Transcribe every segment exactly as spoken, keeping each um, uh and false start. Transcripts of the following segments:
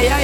ay, ay.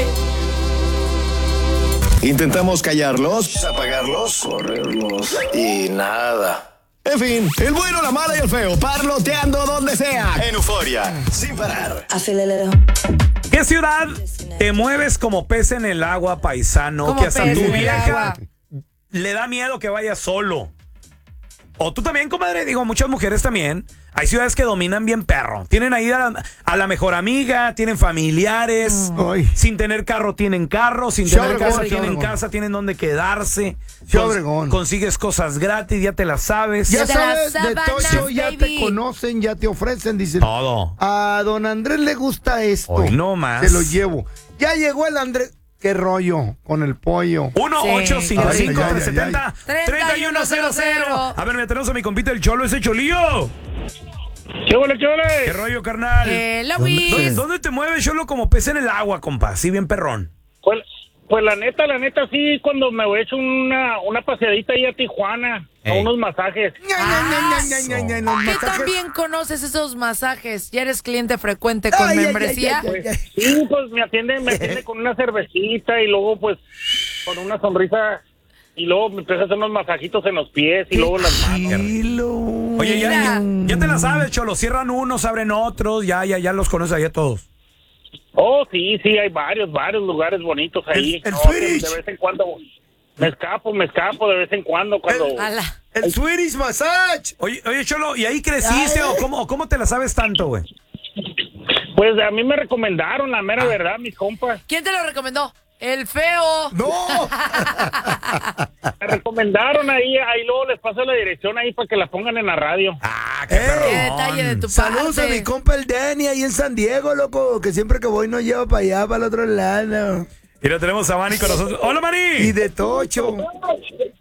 Intentamos callarlos, apagarlos, correrlos y nada. En fin, el bueno, la mala y el feo, parloteando donde sea. En Euforia, sin parar. ¿Qué ciudad te mueves como pez en el agua, paisano? Como Que hasta pez tu en el vieja agua. le da miedo que vaya solo. O tú también, comadre, digo, muchas mujeres también. Hay ciudades que dominan bien perro. Tienen ahí a la, a la mejor amiga, tienen familiares. Ay. Sin tener carro, tienen carro. Sin Ciudad tener Obregón, casa, Ciudad tienen Obregón. casa, tienen donde quedarse. Ciudad Cons- Obregón. Consigues cosas gratis, ya te las sabes. Ya De sabes, las de sábanas, Tocho ya te baby. conocen, ya te ofrecen, dicen. Todo. A don Andrés le gusta esto. Hoy no más. Se lo llevo. Ya llegó el Andrés. ¿Qué rollo con el pollo? uno Sí. ocho cinco cinco Ay, ay, tres siete cero ay, ay. tres uno cero cero. A ver, me tenemos a mi compita el Cholo, ese Cholillo. ¡Chole, chole! ¿Qué rollo, carnal? Eh, la ¿Dónde, Wiz. dónde te mueves, Cholo, como pez en el agua, compa? Así bien perrón. Pues, pues la neta, la neta, sí, cuando me voy a echar una, una paseadita ahí a Tijuana, a Ey. unos masajes. Ah, Ña, ña, ña, ña, ña, los ¿Qué masajes. también conoces esos masajes? ¿Ya eres cliente frecuente con Ay, ay, membresía? ay, ay, ay, ay. Sí, pues me atiende, me atiende con una cervecita y luego, pues, con una sonrisa. Y luego me empieza a hacer unos masajitos en los pies y luego las manos. Tranquilo. Oye, ya, Mira. ya, ya te la sabes, Cholo. Cierran unos, abren otros. Ya, ya, ya los conoces ahí a todos. Oh, sí, sí, hay varios, varios lugares bonitos ahí. El- el No, Swedish. de vez en cuando me escapo, me escapo de vez en cuando cuando... Ala. El Swedish Massage. Oye, oye, Cholo, ¿y ahí creciste Ay. o cómo, o cómo te la sabes tanto, güey? Pues a mí me recomendaron, la mera verdad, mis compas. ¿Quién te lo recomendó? El feo. No. Me recomendaron ahí, ahí luego les paso la dirección ahí para que la pongan en la radio. Ah, qué Ey. Qué perrón. detalle de tu Saludos parte. a mi compa el Danny ahí en San Diego, loco, que siempre que voy nos lleva para allá, para el otro lado. Y lo tenemos a Manny con nosotros. ¡Hola, Manny! Y de Tocho.